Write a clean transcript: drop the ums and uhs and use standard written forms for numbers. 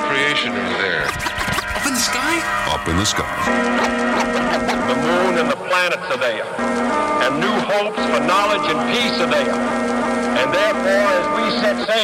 creation over there. Up in the sky? Up in the sky. The moon and the planets are there, and new hopes for knowledge and peace are there. And therefore, as we set sail